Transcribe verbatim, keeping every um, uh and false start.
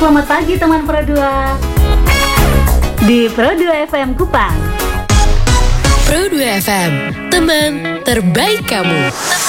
Selamat pagi teman Pro dua di Pro dua F M Kupang. Pro dua F M, teman terbaik kamu.